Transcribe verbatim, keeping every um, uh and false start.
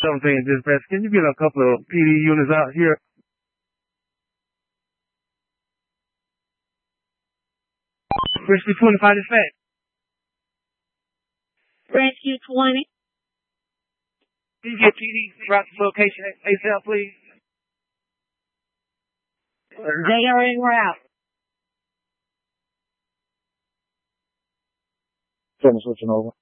seventeen dispatch. Can you get a couple of P D units out here? Rescue twenty-five dispatch. Rescue twenty. Can you get P D route to location ASAP, please? They are en route. Seven switching over.